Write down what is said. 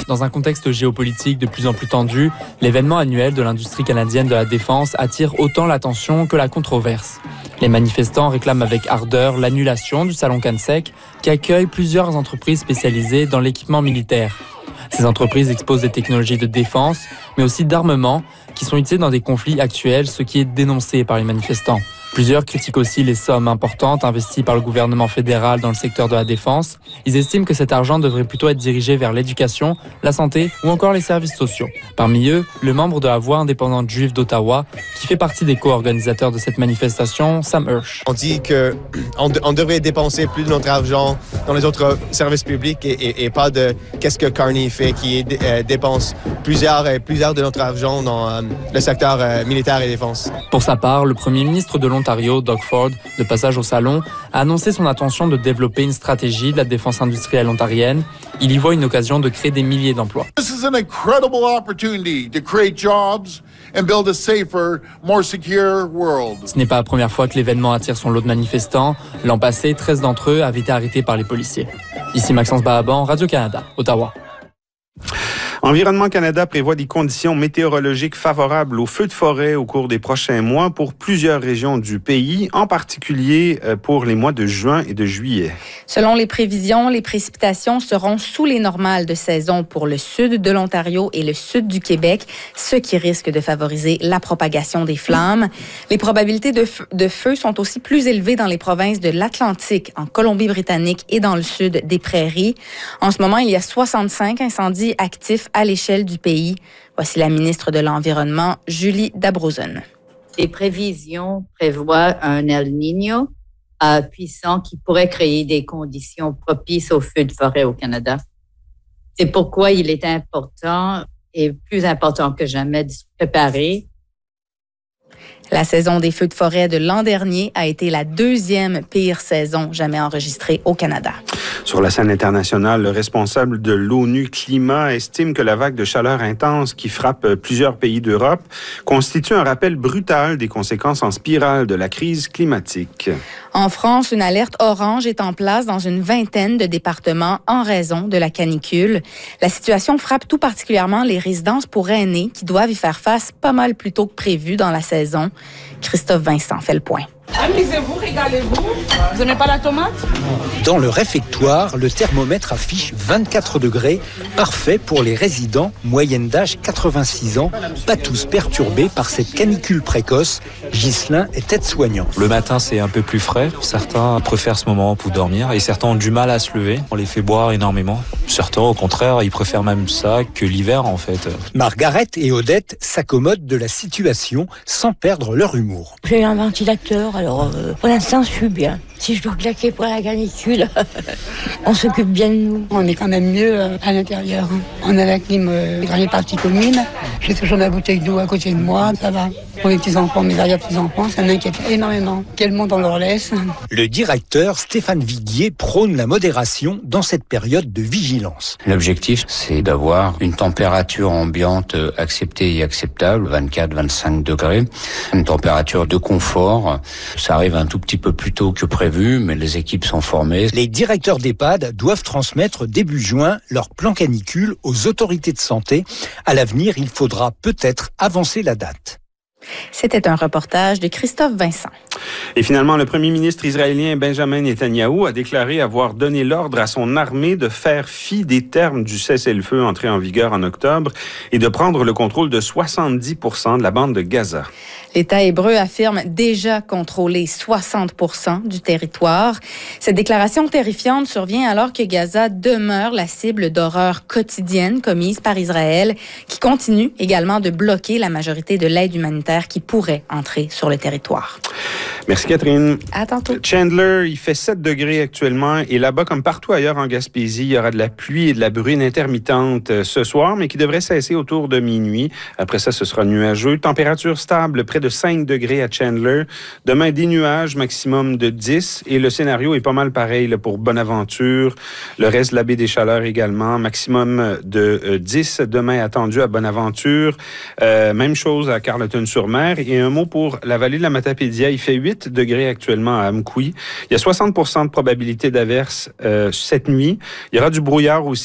Dans un contexte géopolitique de plus en plus tendu, l'événement annuel de l'industrie canadienne de la défense attire autant l'attention que la controverse. Les manifestants réclament avec ardeur l'annulation du Salon CANSEC qui accueille plusieurs entreprises spécialisées dans l'équipement militaire. Ces entreprises exposent des technologies de défense, mais aussi d'armement, qui sont utilisées dans des conflits actuels, ce qui est dénoncé par les manifestants. Plusieurs critiquent aussi les sommes importantes investies par le gouvernement fédéral dans le secteur de la défense. Ils estiment que cet argent devrait plutôt être dirigé vers l'éducation, la santé ou encore les services sociaux. Parmi eux, le membre de la Voix indépendante juive d'Ottawa, qui fait partie des co-organisateurs de cette manifestation, Sam Hirsch. On dit qu'on devrait dépenser plus de notre argent dans les autres services publics et pas de qu'est-ce que Carney fait, qui dépense plusieurs de notre argent dans le secteur militaire et défense. Pour sa part, le premier ministre de l'Ontario, Doug Ford, de passage au salon, a annoncé son intention de développer une stratégie de la défense industrielle ontarienne. Il y voit une occasion de créer des milliers d'emplois. This is an incredible opportunity to create jobs and build a safer, more secure world. Ce n'est pas la première fois que l'événement attire son lot de manifestants. L'an passé, 13 d'entre eux avaient été arrêtés par les policiers. Ici Maxence Bahaban, Radio-Canada, Ottawa. Environnement Canada prévoit des conditions météorologiques favorables aux feux de forêt au cours des prochains mois pour plusieurs régions du pays, en particulier pour les mois de juin et de juillet. Selon les prévisions, les précipitations seront sous les normales de saison pour le sud de l'Ontario et le sud du Québec, ce qui risque de favoriser la propagation des flammes. Les probabilités de feu sont aussi plus élevées dans les provinces de l'Atlantique, en Colombie-Britannique et dans le sud des Prairies. En ce moment, il y a 65 incendies actifs à l'échelle du pays. Voici la ministre de l'Environnement, Julie Dabrozen. Les prévisions prévoient un El Niño puissant qui pourrait créer des conditions propices aux feux de forêt au Canada. C'est pourquoi il est important et plus important que jamais de se préparer. La saison des feux de forêt de l'an dernier a été la deuxième pire saison jamais enregistrée au Canada. Sur la scène internationale, le responsable de l'ONU Climat estime que la vague de chaleur intense qui frappe plusieurs pays d'Europe constitue un rappel brutal des conséquences en spirale de la crise climatique. En France, une alerte orange est en place dans une vingtaine de départements en raison de la canicule. La situation frappe tout particulièrement les résidences pour aînés qui doivent y faire face pas mal plus tôt que prévu dans la saison. Christophe Vincent fait le point. Amusez-vous, régalez-vous. Vous n'aimez pas la tomate? Dans le réfectoire, le thermomètre affiche 24 degrés, parfait pour les résidents, moyenne d'âge 86 ans, pas tous perturbés par cette canicule précoce. Ghislain est aide-soignant. Le matin, c'est un peu plus frais. Certains préfèrent ce moment pour dormir et certains ont du mal à se lever. On les fait boire énormément. Certains, au contraire, ils préfèrent même ça que l'hiver, en fait. Margaret et Odette s'accommodent de la situation sans perdre leur humour. J'ai un ventilateur, alors pour l'instant, je suis bien. Si je dois claquer pour la canicule, on s'occupe bien de nous. On est quand même mieux à l'intérieur. On a la clim dans les parties communes. J'ai toujours ma bouteille d'eau à côté de moi, ça va. Pour les petits-enfants, mes arrière-petits-enfants, ça m'inquiète énormément. Quel monde on leur laisse. Le directeur Stéphane Viguier prône la modération dans cette période de vigilance. L'objectif, c'est d'avoir une température ambiante acceptée et acceptable, 24-25 degrés. Une température de confort. Ça arrive un tout petit peu plus tôt que prévu, mais les équipes sont formées. Les directeurs d'EHPAD doivent transmettre début juin leur plan canicule aux autorités de santé. À l'avenir, il faudra peut-être avancer la date. C'était un reportage de Christophe Vincent. Et finalement, le premier ministre israélien Benjamin Netanyahou a déclaré avoir donné l'ordre à son armée de faire fi des termes du cessez-le-feu entré en vigueur en octobre et de prendre le contrôle de 70% de la bande de Gaza. L'État hébreu affirme déjà contrôler 60% du territoire. Cette déclaration terrifiante survient alors que Gaza demeure la cible d'horreurs quotidiennes commises par Israël, qui continue également de bloquer la majorité de l'aide humanitaire qui pourrait entrer sur le territoire. Merci Catherine. À tantôt. Chandler, il fait 7 degrés actuellement et là-bas, comme partout ailleurs en Gaspésie, il y aura de la pluie et de la bruine intermittente ce soir, mais qui devrait cesser autour de minuit. Après ça, ce sera nuageux. Température stable, près de 5 degrés à Chandler. Demain, des nuages, maximum de 10. Et le scénario est pas mal pareil là, pour Bonaventure. Le reste de la baie des Chaleurs également. Maximum de 10 demain attendu à Bonaventure. Même chose à Carleton-sur-Mer. Et un mot pour la vallée de la Matapédia. Il fait 8 degrés actuellement à Amqui. Il y a 60% de probabilité d'averse cette nuit. Il y aura du brouillard aussi.